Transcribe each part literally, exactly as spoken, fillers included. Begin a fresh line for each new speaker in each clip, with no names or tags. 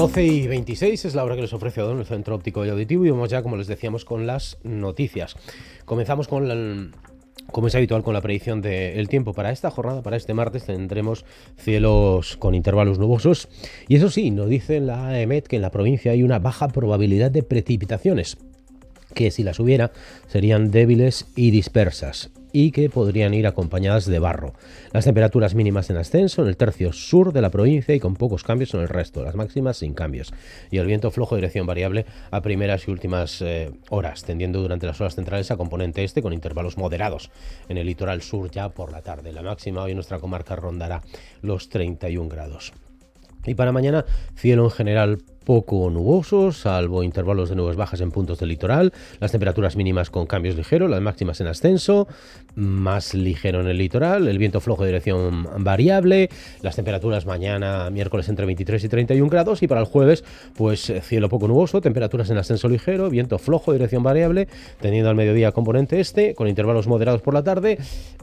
doce y veintiséis es la hora que les ofrece Odón, el Centro Óptico y Auditivo, y vamos ya, como les decíamos, con las noticias. Comenzamos con la, como es habitual, con la predicción del tiempo. Para esta jornada, para este martes, tendremos cielos con intervalos nubosos, y eso sí, nos dice la E M E T que en la provincia hay una baja probabilidad de precipitaciones, que si las hubiera serían débiles y dispersas, y que podrían ir acompañadas de barro. Las temperaturas mínimas en ascenso en el tercio sur de la provincia y con pocos cambios en el resto, las máximas sin cambios. Y el viento flojo de dirección variable a primeras y últimas eh, horas, tendiendo durante las horas centrales a componente este con intervalos moderados en el litoral sur ya por la tarde. La máxima hoy en nuestra comarca rondará los treinta y un grados. Y para mañana, cielo en general poco nuboso, salvo intervalos de nubes bajas en puntos del litoral, las temperaturas mínimas con cambios ligeros, las máximas en ascenso, más ligero en el litoral, el viento flojo de dirección variable, las temperaturas mañana, miércoles, entre veintitrés y treinta y un grados, y para el jueves, pues cielo poco nuboso, temperaturas en ascenso ligero, viento flojo de dirección variable, teniendo al mediodía componente este, con intervalos moderados por la tarde,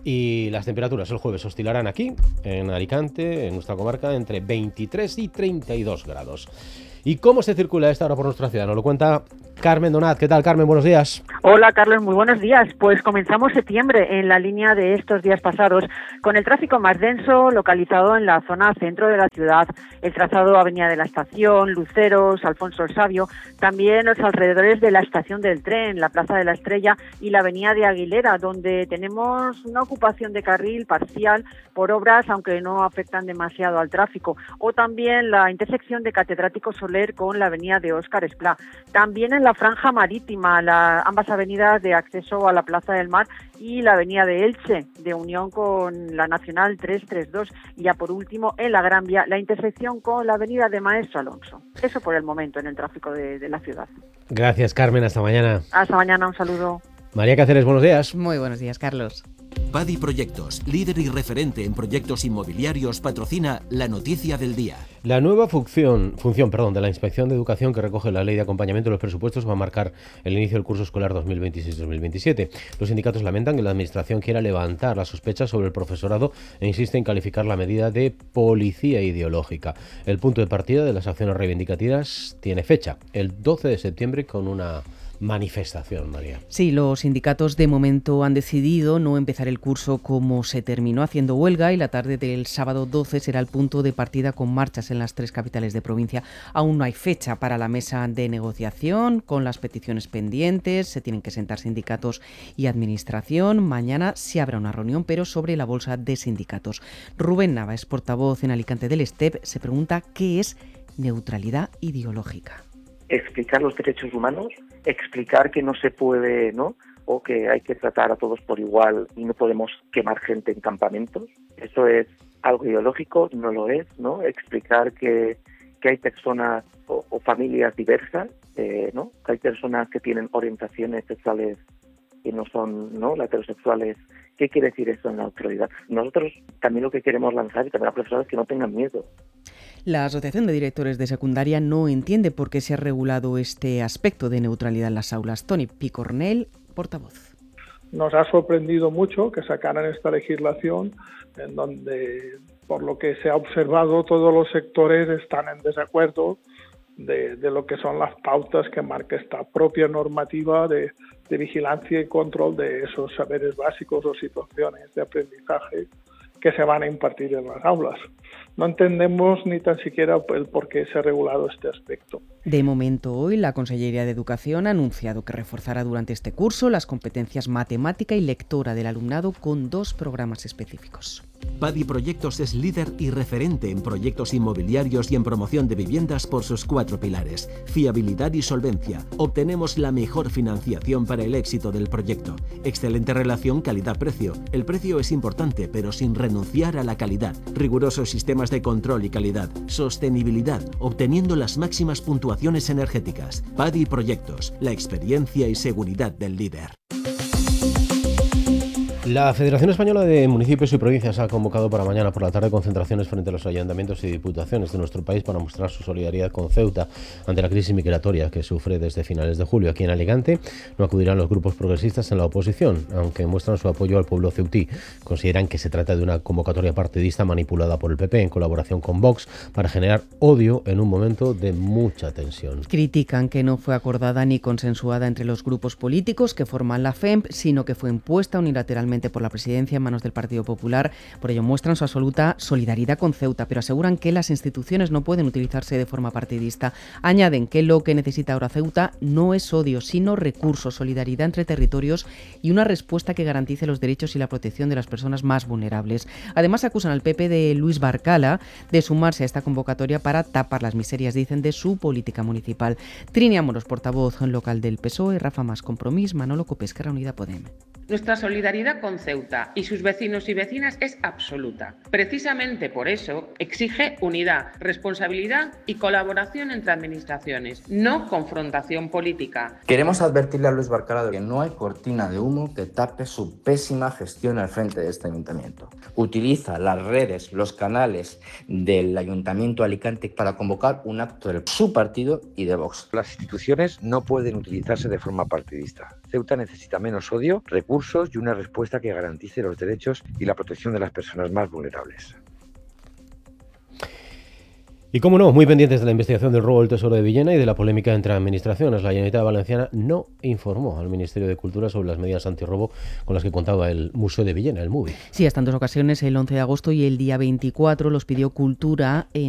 y las temperaturas el jueves oscilarán aquí, en Alicante, en nuestra comarca, entre veintitrés y treinta y dos grados. ¿Y cómo se circula a esta hora por nuestra ciudad? Nos lo cuenta Carmen Donat. ¿Qué tal, Carmen? Buenos días.
Hola, Carlos. Muy buenos días. Pues comenzamos septiembre en la línea de estos días pasados, con el tráfico más denso localizado en la zona centro de la ciudad, el trazado Avenida de la Estación, Luceros, Alfonso el Sabio, también los alrededores de la estación del tren, la Plaza de la Estrella y la Avenida de Aguilera, donde tenemos una ocupación de carril parcial por obras, aunque no afectan demasiado al tráfico, o también la intersección de Catedrático Soler con la Avenida de Óscar Esplá. También en la franja marítima, la, ambas avenidas de acceso a la Plaza del Mar y la Avenida de Elche, de unión con la Nacional trescientos treinta y dos, y ya por último en la Gran Vía, la intersección con la Avenida de Maestro Alonso. Eso por el momento en el tráfico de, de la ciudad.
Gracias, Carmen. Hasta mañana.
Hasta mañana. Un saludo.
María Cáceres, buenos días.
Muy buenos días, Carlos.
Padi Proyectos, líder y referente en proyectos inmobiliarios, patrocina la noticia del día.
La nueva función, función perdón, de la Inspección de Educación que recoge la Ley de Acompañamiento de los Presupuestos va a marcar el inicio del curso escolar dos mil veintiséis dos mil veintisiete. Los sindicatos lamentan que la Administración quiera levantar las sospechas sobre el profesorado e insiste en calificar la medida de policía ideológica. El punto de partida de las acciones reivindicativas tiene fecha, el doce de septiembre, con una manifestación, María.
Sí, los sindicatos de momento han decidido no empezar el curso como se terminó, haciendo huelga, y la tarde del sábado doce será el punto de partida con marchas en las tres capitales de provincia. Aún no hay fecha para la mesa de negociación con las peticiones pendientes, se tienen que sentar sindicatos y administración. Mañana sí habrá una reunión, pero sobre la bolsa de sindicatos. Rubén Nava es portavoz en Alicante del STEP, se pregunta qué es neutralidad ideológica.
Explicar los derechos humanos, explicar que no se puede, ¿no?, o que hay que tratar a todos por igual y no podemos quemar gente en campamentos. Eso es algo ideológico, no lo es, ¿no? Explicar que, que hay personas o, o familias diversas, eh, ¿no? Que hay personas que tienen orientaciones sexuales que no son, ¿no?, las heterosexuales. ¿Qué quiere decir eso en la neutralidad? Nosotros también lo que queremos lanzar y también a profesores es que no tengan miedo.
La Asociación de Directores de Secundaria no entiende por qué se ha regulado este aspecto de neutralidad en las aulas. Tony Picornell, portavoz.
Nos ha sorprendido mucho que sacaran esta legislación en donde, por lo que se ha observado, todos los sectores están en desacuerdo de, de lo que son las pautas que marca esta propia normativa de, de vigilancia y control de esos saberes básicos o situaciones de aprendizaje que se van a impartir en las aulas. No entendemos ni tan siquiera el por qué se ha regulado este aspecto.
De momento, hoy la Consellería de Educación ha anunciado que reforzará durante este curso las competencias matemática y lectora del alumnado con dos programas específicos.
Padi Proyectos es líder y referente en proyectos inmobiliarios y en promoción de viviendas por sus cuatro pilares: fiabilidad y solvencia. Obtenemos la mejor financiación para el éxito del proyecto. Excelente relación calidad-precio. El precio es importante, pero sin renunciar a la calidad. Rigurosos sistemas de control y calidad. Sostenibilidad, obteniendo las máximas puntuaciones energéticas. Padi Proyectos, la experiencia y seguridad del líder.
La Federación Española de Municipios y Provincias ha convocado para mañana por la tarde concentraciones frente a los ayuntamientos y diputaciones de nuestro país para mostrar su solidaridad con Ceuta ante la crisis migratoria que sufre desde finales de julio. Aquí en Alicante no acudirán los grupos progresistas en la oposición, aunque muestran su apoyo al pueblo ceutí. Consideran que se trata de una convocatoria partidista manipulada por el P P en colaboración con Vox para generar odio en un momento de mucha tensión.
Critican que no fue acordada ni consensuada entre los grupos políticos que forman la F E M P, sino que fue impuesta unilateralmente por la presidencia en manos del Partido Popular. Por ello muestran su absoluta solidaridad con Ceuta, pero aseguran que las instituciones no pueden utilizarse de forma partidista. Añaden que lo que necesita ahora Ceuta no es odio, sino recursos, solidaridad entre territorios y una respuesta que garantice los derechos y la protección de las personas más vulnerables. Además acusan al P P de Luis Barcala de sumarse a esta convocatoria para tapar las miserias, dicen, de su política municipal. Trini Amoros, portavoz local del P S O E, Rafa Mas, Compromís, Manolo Cope, Esquerra Unida, Podem.
Nuestra solidaridad con Ceuta y sus vecinos y vecinas es absoluta. Precisamente por eso exige unidad, responsabilidad y colaboración entre administraciones, no confrontación política.
Queremos advertirle a Luis Barcala de que no hay cortina de humo que tape su pésima gestión al frente de este ayuntamiento. Utiliza las redes, los canales del Ayuntamiento de Alicante para convocar un acto de su partido y de Vox.
Las instituciones no pueden utilizarse de forma partidista. Ceuta necesita menos odio, recursos y una respuesta que garantice los derechos y la protección de las personas más vulnerables.
Y como no, muy pendientes de la investigación del robo del Tesoro de Villena y de la polémica entre administraciones, la Generalitat Valenciana no informó al Ministerio de Cultura sobre las medidas antirrobo con las que contaba el Museo de Villena, el M U V I.
Sí, hasta en dos ocasiones, el once de agosto y el día veinticuatro, los pidió Cultura en